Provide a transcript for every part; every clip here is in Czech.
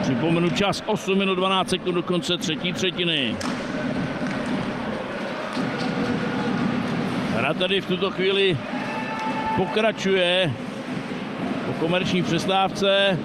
Připomenu čas 8 minut 12 sekund do konce třetí třetiny. Hra tady v tuto chvíli pokračuje po komerční přestávce.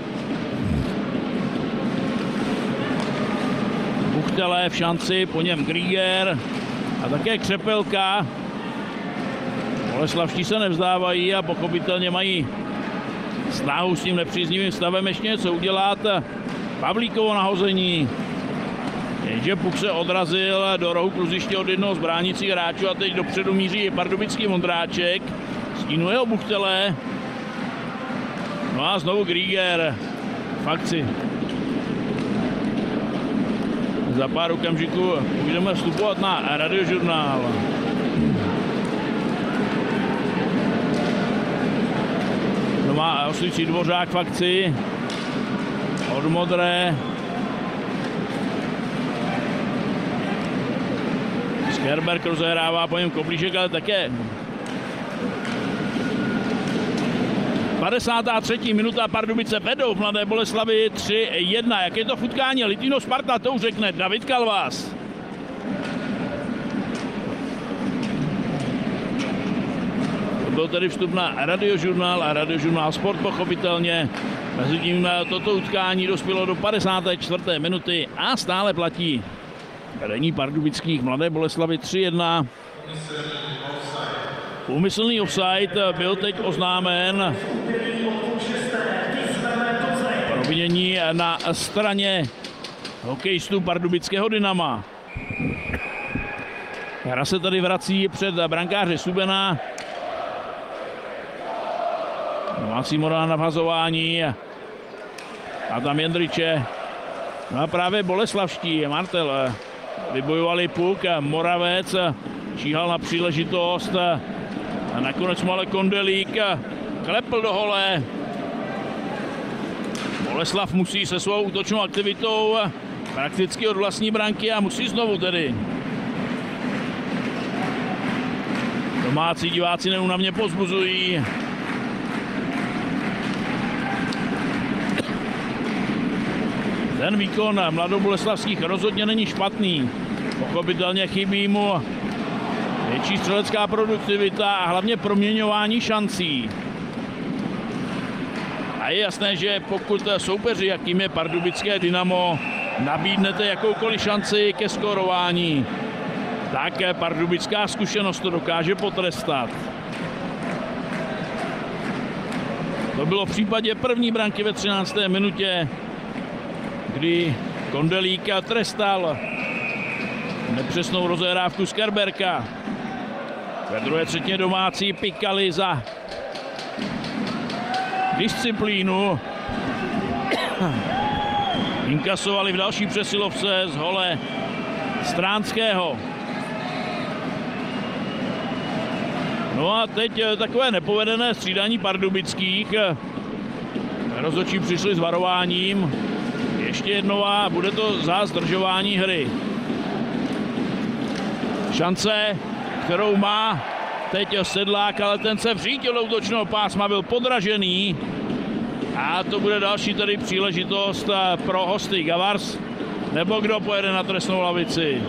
Buchtele v šanci, po něm Grieger a také Křepelka. Boleslavští se nevzdávají a pochopitelně mají snahu s tím nepříznivým stavem ještě něco udělat. Pavlíkovo nahození. Jenže puk se odrazil do rohu kluziště od jednoho z bránících hráčů a teď dopředu míří pardubický Vondráček. Stínuje ho Buchtele. No a znovu Grieger v akci. Za pár okamžiků budeme vstupovat na Radiožurnál. No má osličí Dvořák v akci. Od modré. Skerberk rozehrává po něm Koblížek, ale také 53. minuta, Pardubice vedou v Mladé Boleslavi 3-1. Jak je to v utkání Litvínov Sparta, to už řekne David Kalvás. To byl tedy vstup na Radiožurnál a Radiožurnál Sport pochopitelně. Mezitím toto utkání dospělo do 54. minuty a stále platí vedení pardubických Mladé Boleslavy 3-1. Úmyslný offside byl teď oznámen. Provinění na straně hokejistů pardubického Dynama. Hra se tady vrací před brankáře Subena. Domácí Morán na vhazování. A tam Jendriče. No a právě boleslavští. Martel vybojovali puk. Moravec číhal na příležitost. A nakonec mu ale Kondelík klepl do hole. Boleslav musí se svou útočnou aktivitou prakticky od vlastní branky a musí znovu tedy. Domácí diváci neúnavně pozbuzují. Ten výkon mladoboleslavských rozhodně není špatný. Pochopitelně chybí mu větší střelecká produktivita a hlavně proměňování šancí. A je jasné, že pokud soupeři, jakým je pardubické Dynamo, nabídnete jakoukoliv šanci ke skórování, tak pardubická zkušenost to dokáže potrestat. To bylo v případě první branky ve 13. minutě, kdy Kondelíka trestal nepřesnou rozehrávku Skerberka. Ve druhé třetině domácí pikali za disciplínu. Inkasovali v další přesilovce z hole Stránského. No a teď takové nepovedené střídání pardubických. Rozhodčí přišli s varováním. Ještě jednou a bude to za zdržování hry. Šance, kterou má teď Sedlák, ale ten se vřítil do útočného pásma, byl podražený. A to bude další tady příležitost pro hosty. Gavars nebo kdo pojede na trestnou lavici.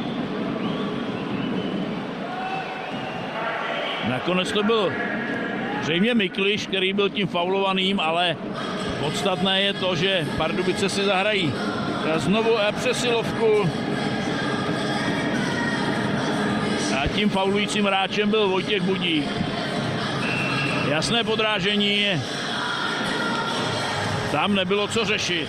Nakonec to byl zřejmě Mikliš, který byl tím faulovaným, ale podstatné je to, že Pardubice si zahrají znovu přesilovku. A tím faulujícím hráčem byl Vojtěch Budík. Jasné podrážení. Tam nebylo co řešit.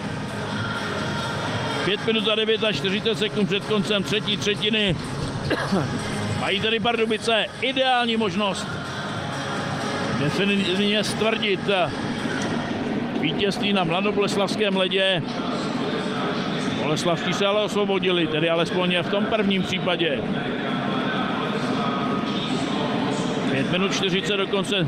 5 minut a 49 sekund před koncem třetí třetiny. Mají tady Pardubice ideální možnost definitivně stvrdit vítězství na mladoboleslavském ledě. Boleslavští se ale osvobodili, tedy alespoň v tom prvním případě. 5 minut 40 do konce.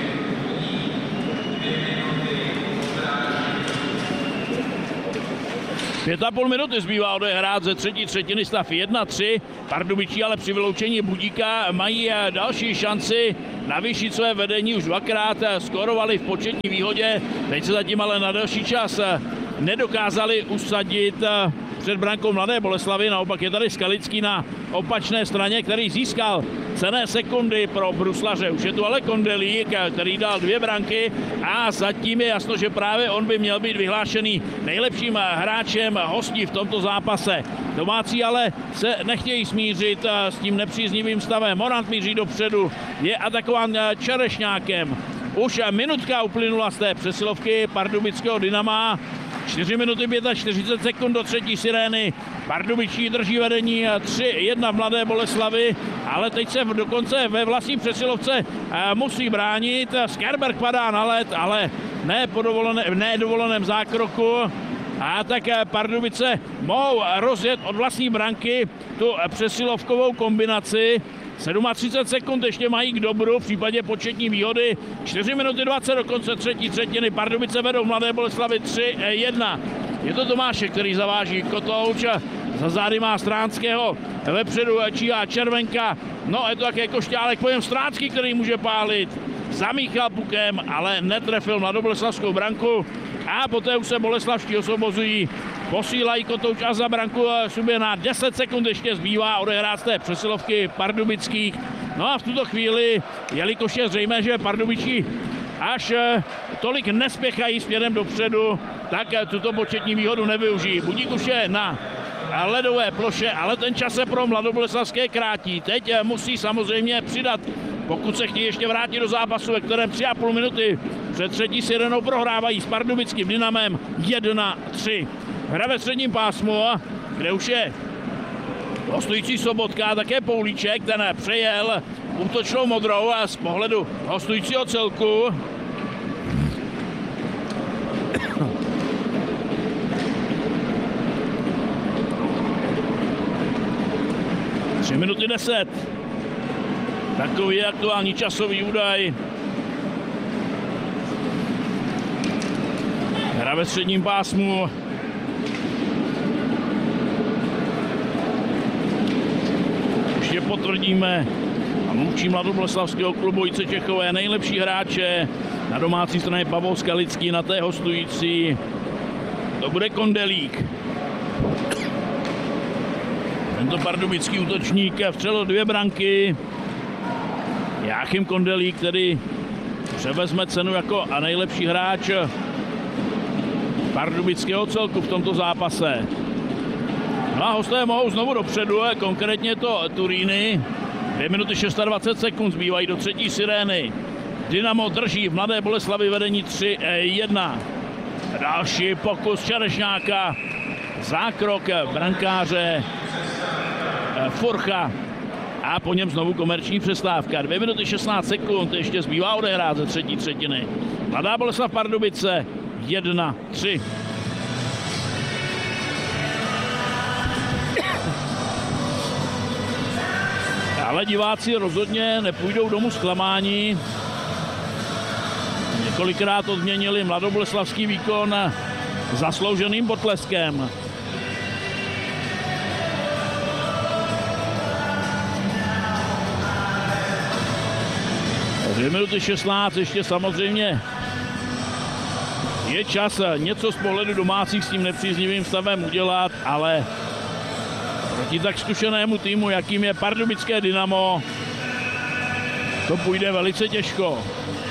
Pět a půl minuty zbývá odehrát ze třetí třetiny, stav 1-3. Pardubičí ale při vyloučení Budíka mají další šanci navýšit své vedení. Už dvakrát skórovali v početní výhodě. Teď se zatím ale na delší čas nedokázali usadit před brankou Mladé Boleslavi. Naopak je tady Skalický na opačné straně, který získal cenné sekundy pro bruslaře. Už je tu ale Kondelík, který dal 2 branky a zatím je jasno, že právě on by měl být vyhlášený nejlepším hráčem hostí v tomto zápase. Domácí ale se nechtějí smířit s tím nepříznivým stavem. Morant míří dopředu, je atakován Čerešňákem. Už minutka uplynula z té přesilovky pardubického Dynama. 4 minuty 45 sekund do třetí sirény. Pardubičtí drží vedení 3-1 v Mladé Boleslavi, ale teď se dokonce ve vlastní přesilovce musí bránit. Skerberg padá na led, ale ne po nedovoleném zákroku. A tak Pardubice mohou rozjet od vlastní branky tu přesilovkovou kombinaci. 37 sekund ještě mají k dobru v případě početní výhody. 4 minuty 20 do konce třetí třetiny. Pardubice vedou Mladé Boleslavi 3-1. Je to Tomášek, který zaváží Kotouč. Za zády má Stránského. Vepředu číhá Červenka. No je to také Košťálek, pojem Stránský, který může pálit. Zamíchal pukem, ale netrefil mladoboleslavskou branku. A poté už se boleslavští osvobozují. Posílají Kotouč a za branku Suběna. 10 sekund ještě zbývá odehrát z té přesilovky pardubických. No a v tuto chvíli, jelikož je zřejmé, že Pardubičí až tolik nespěchají směrem dopředu, tak tuto početní výhodu nevyužijí. Budík už je na ledové ploše, ale ten čas se pro mladoboleslavské krátí. Teď musí samozřejmě přidat, pokud se chtějí ještě vrátit do zápasu, ve kterém 3,5 minuty před třetí sirenou prohrávají s pardubickým Dynamem 1-3. Hra ve středním pásmu, kde už je hostující Sobotka, také Poulíček, ten přejel útočnou modrou a z pohledu hostujícího celku. Tři minuty 10. Takový je aktuální časový údaj. Hra ve středním pásmu. Ještě potvrdíme a mluvčí mladoboleslavského klubu Jice Čechové nejlepší hráče. Na domácí straně Pavel Skalický, na té hostující to bude Kondelík. Tento pardubický útočník vstřelil 2 branky. Jáchym Kondelík, který převezme cenu jako nejlepší hráč pardubického celku v tomto zápase. No a hosté mohou znovu dopředu, konkrétně to Turíny. 2 minuty 26 sekund zbývají do třetí sirény. Dynamo drží v Mladé Boleslavi vedení 3-1. Další pokus Čerešňáka. Zákrok brankáře Furcha. A po něm znovu komerční přestávka. 2 minuty 16 sekund ještě zbývá odehrát ze třetí třetiny. Mladá Boleslav Pardubice 1-3. Ale diváci rozhodně nepůjdou domů zklamání. Několikrát odměnili mladoboleslavský výkon zaslouženým potleskem. Dvě minuty 16 ještě samozřejmě je čas něco z pohledu domácích s tím nepříznivým stavem udělat, ale proti tak zkušenému týmu, jakým je pardubické Dynamo, to půjde velice těžko.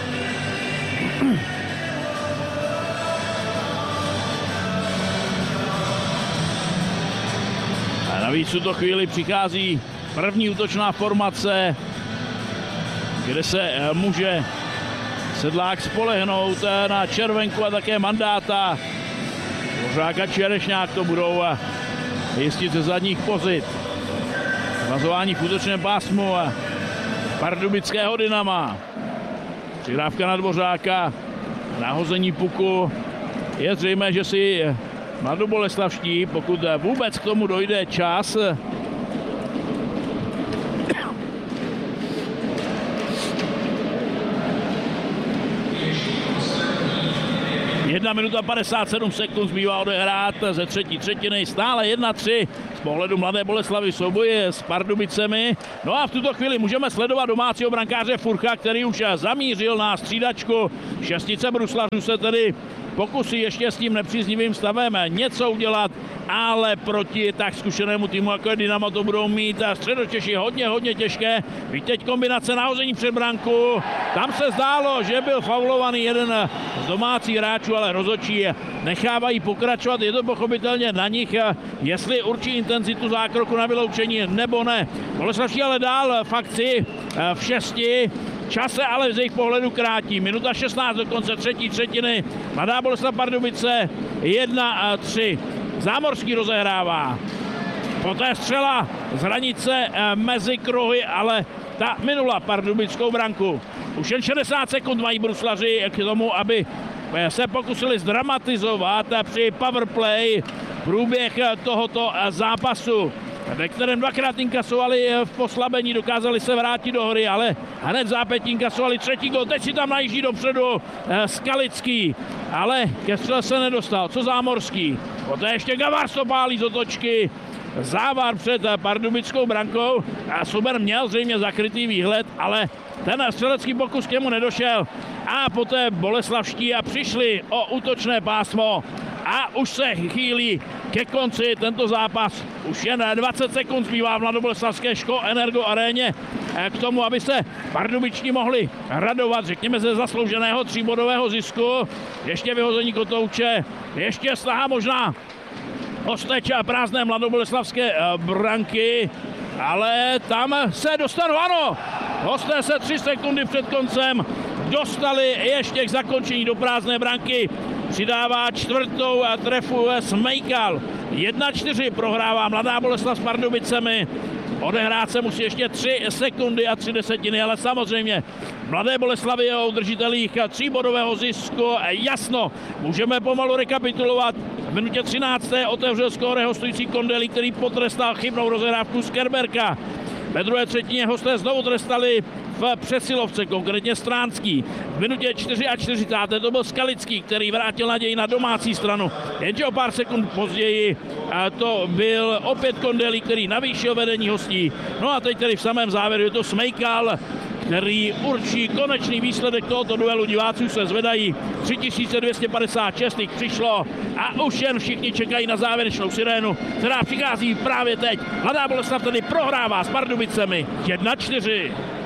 A navíc v tuto chvíli přichází první útočná formace, kde se může Sedlák spolehnout na Červenku a také Mandáta. Dvořák a Čerešňák to budou jistit ze zadních pozit. Vazování v útočném pásmu pardubického Dynama. Přihrávka na Dvořáka, nahození puku. Je zřejmé, že si mladoboleslavští, pokud vůbec k tomu dojde čas, 1 minuta 57 sekund zbývá odehrát ze třetí třetiny, stále 1-3 z pohledu Mladé Boleslavy souboje s Pardubicemi. No a v tuto chvíli můžeme sledovat domácího brankáře Furcha, který už zamířil na střídačku. Šestice bruslařů se tedy pokusy ještě s tím nepříznivým stavem něco udělat, ale proti tak zkušenému týmu jako je Dynamo to budou mít Středočeši hodně těžké. Víte, teď kombinace nahození před branku, tam se zdálo, že byl faulovaný jeden z domácích hráčů, ale rozhodčí nechávají pokračovat, je to pochopitelně na nich, jestli určí intenzitu zákroku na vyloučení nebo ne. Boleslavští ale dál v akci v 6. Čas se ale z jejich pohledu krátí. Minuta 16 do konce třetí třetiny. Mladá Boleslav Pardubice 1-3. Zámorský rozehrává. Poté střela z hranice mezi kruhy, ale ta minula pardubickou branku. Už jen 60 sekund mají bruslaři k tomu, aby se pokusili zdramatizovat při powerplay průběh tohoto zápasu, ve kterém dvakrát inkasovali v poslabení, dokázali se vrátit do hry, ale hned zápětí inkasovali třetí gol. Teď si tam najíždí dopředu Skalický, ale ke střele se nedostal. Co Zámorský? Poté ještě Gavar pálí z otočky. Závar před pardubickou brankou a Suber měl zřejmě zakrytý výhled, ale ten střelecký pokus k němu nedošel a poté boleslavští a přišli o útočné pásmo a už se chýlí ke konci tento zápas. Už jen 20 sekund zbývá v mladoboleslavské Ško Energo aréně k tomu, aby se pardubičtí mohli radovat, řekněme, ze zaslouženého 3bodového zisku. Ještě vyhození kotouče, ještě snaha možná Osteč a prázdné mladoboleslavské branky, ale tam se dostanou, ano, hosté se 3 sekundy před koncem dostali ještě k zakončení do prázdné branky. Přidává čtvrtou trefu Smejkal. 1-4 prohrává Mladá Boleslav s Pardubicemi. Odehrát se musí ještě 3 sekundy a 3 desetiny, ale samozřejmě Mladé Boleslavy je o udržitelích 3bodového zisku. Jasno, můžeme pomalu rekapitulovat. V minutě 13. otevřel skóre hostující Kondely, který potrestal chybnou rozehrávku z Kerberka. Ve druhé třetině hosté znovu trestali v přesilovce, konkrétně Stránský. V minutě 44. to byl Skalický, který vrátil naději na domácí stranu. Jenže o pár sekund později to byl opět Kondely, který navýšil vedení hostí. No a teď tedy v samém závěru je to Smejkal, který určí konečný výsledek tohoto duelu. Diváci se zvedají, 3256 jich přišlo a už jen všichni čekají na závěrečnou sirénu, která přichází právě teď. Mladá Boleslav tedy prohrává s Pardubicemi 1-4.